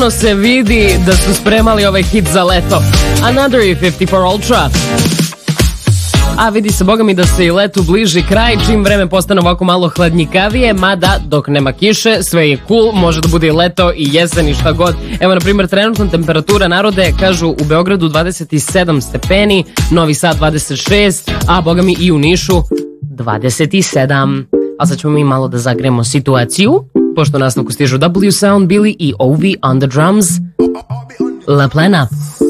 se vidi da su spremali ovaj hit za leto. Another 54 Ultra. A vidi se, boga mi, da se i letu bliži kraj, čim vreme postane ovako malo hladnjikavije, mada dok nema kiše, sve je cool, može da bude i leto i jesen i šta god. Evo, na primjer, trenutna temperatura, narode, kažu u Beogradu 27 stepeni, Novi Sad 26, a boga mi i u Nišu 27. A sad ćemo mi malo da zagremo situaciju, pošto nastavku stižu W Sound, Billy i Ovi on the drums. La Plena.